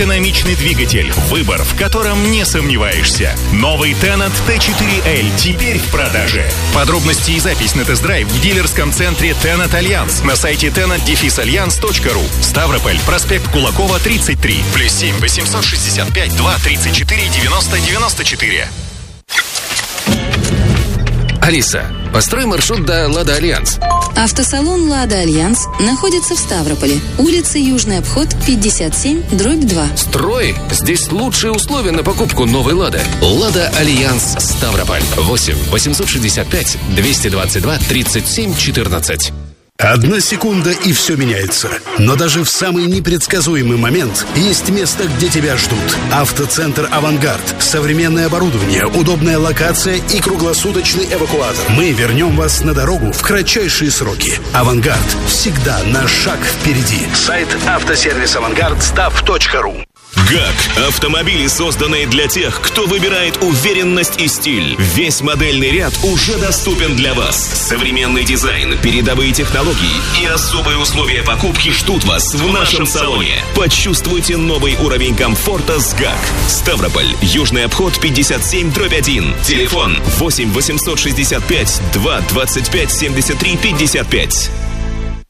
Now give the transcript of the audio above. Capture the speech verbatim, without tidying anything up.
экономичный двигатель, выбор, в котором не сомневаешься. Новый Tenant тэ четыре эль теперь в продаже. Подробности и запись на тест-драйв в дилерском центре Tenant Альянс на сайте tenant dash alliance точка ру. Ставрополь, проспект Кулакова, тридцать три. Плюс семь восемьсот шестьдесят пять два тридцать четыре девяносто девяносто четыре. Алиса, построй маршрут до «Лада Альянс». Автосалон «Лада Альянс» находится в Ставрополе. Улица Южный обход, пятьдесят семь, дробь два. Строй! Здесь лучшие условия на покупку новой «Лады». «Лада Альянс» Ставрополь. восемь восемьсот шестьдесят пять двести двадцать два тридцать семь четырнадцать. Одна секунда, и все меняется. Но даже в самый непредсказуемый момент есть место, где тебя ждут. Автоцентр «Авангард». Современное оборудование, удобная локация и круглосуточный эвакуатор. Мы вернем вас на дорогу в кратчайшие сроки. «Авангард» всегда на шаг впереди. Сайт автосервис авангард став точка ру. ГАК. Автомобили, созданные для тех, кто выбирает уверенность и стиль. Весь модельный ряд уже доступен для вас. Современный дизайн, передовые технологии и особые условия покупки ждут вас в нашем салоне. Почувствуйте новый уровень комфорта с ГАК. Ставрополь, Южный обход, пятьдесят семь дробь один. Телефон восемь восемьсот шестьдесят пять два двадцать пять семьдесят три пятьдесят пять.